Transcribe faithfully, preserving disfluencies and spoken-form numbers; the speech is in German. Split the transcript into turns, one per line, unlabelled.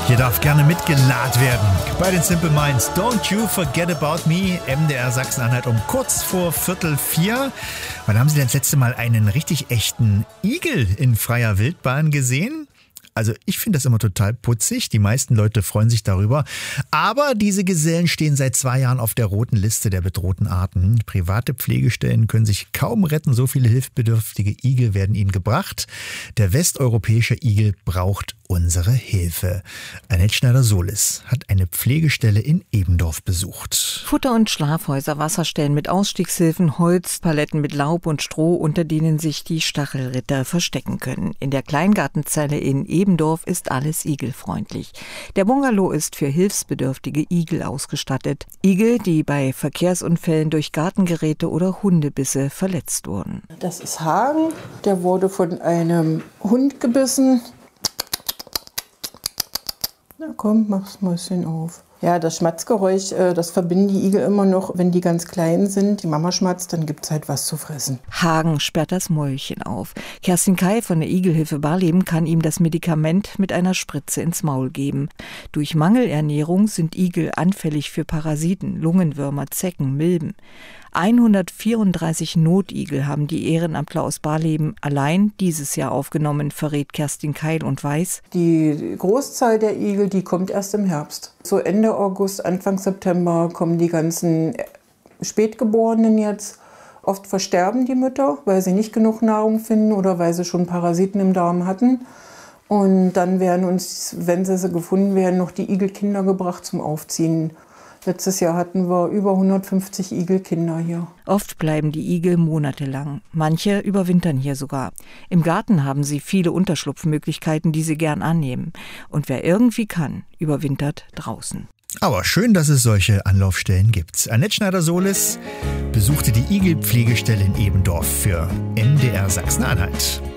Hier darf gerne mitgeladen werden. Bei den Simple Minds, Don't You Forget About Me, M D R Sachsen-Anhalt um kurz vor Viertel vier. Wann haben Sie denn das letzte Mal einen richtig echten Igel in freier Wildbahn gesehen? Also ich finde das immer total putzig. Die meisten Leute freuen sich darüber. Aber diese Gesellen stehen seit zwei Jahren auf der roten Liste der bedrohten Arten. Private Pflegestellen können sich kaum retten. So viele hilfsbedürftige Igel werden ihnen gebracht. Der westeuropäische Igel braucht unsere Hilfe. Annette Schneider-Solis hat eine Pflegestelle in Ebendorf besucht.
Futter- und Schlafhäuser, Wasserstellen mit Ausstiegshilfen, Holzpaletten mit Laub und Stroh, unter denen sich die Stachelritter verstecken können. In der Kleingartenzelle in Ebendorf ist alles igelfreundlich. Der Bungalow ist für hilfsbedürftige Igel ausgestattet. Igel, die bei Verkehrsunfällen durch Gartengeräte oder Hundebisse verletzt wurden.
Das ist Hagen, der wurde von einem Hund gebissen. Na komm, mach's Mäuschen auf. Ja, das Schmatzgeräusch, das verbinden die Igel immer noch, wenn die ganz klein sind. Die Mama schmatzt, dann gibt's halt was zu fressen.
Hagen sperrt das Mäulchen auf. Kerstin Kai von der Igelhilfe Barleben kann ihm das Medikament mit einer Spritze ins Maul geben. Durch Mangelernährung sind Igel anfällig für Parasiten, Lungenwürmer, Zecken, Milben. hundertvierunddreißig Notigel haben die Ehrenamtler aus Barleben allein dieses Jahr aufgenommen, verrät Kerstin Keil und weiß:
Die Großzahl der Igel, die kommt erst im Herbst. So Ende August, Anfang September kommen die ganzen Spätgeborenen jetzt. Oft versterben die Mütter, weil sie nicht genug Nahrung finden oder weil sie schon Parasiten im Darm hatten. Und dann werden uns, wenn sie gefunden werden, noch die Igelkinder gebracht zum Aufziehen. Letztes Jahr hatten wir über hundertfünfzig Igelkinder hier.
Oft bleiben die Igel monatelang. Manche überwintern hier sogar. Im Garten haben sie viele Unterschlupfmöglichkeiten, die sie gern annehmen. Und wer irgendwie kann, überwintert draußen.
Aber schön, dass es solche Anlaufstellen gibt. Annette Schneider-Solis besuchte die Igelpflegestelle in Ebendorf für M D R Sachsen-Anhalt.